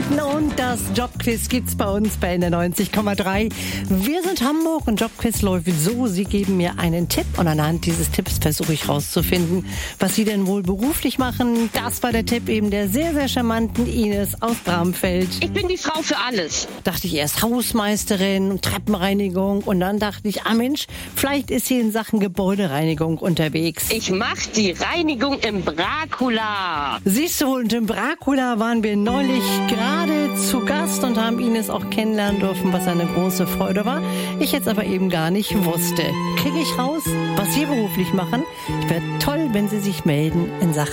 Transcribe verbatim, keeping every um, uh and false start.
Nachrichten und das Jobquiz gibt's bei uns bei N R neunzig Komma drei. Wir sind Hamburg und Jobquiz läuft so. Sie geben mir einen Tipp und anhand dieses Tipps versuche ich rauszufinden, was Sie denn wohl beruflich machen. Das war der Tipp eben der sehr, sehr charmanten Ines aus Bramfeld. Ich bin die Frau für alles. Dachte ich erst Hausmeisterin und Treppenreinigung und dann dachte ich, ah Mensch, vielleicht ist sie in Sachen Gebäudereinigung unterwegs. Ich mach die Reinigung im Dracula. Siehst du, und im Dracula waren wir neulich gerade zu Gast und haben Ines auch kennenlernen dürfen, was eine große Freude war. Ich jetzt aber eben gar nicht wusste. Kriege ich raus, was Sie beruflich machen? Ich wäre toll, wenn Sie sich melden in Sachen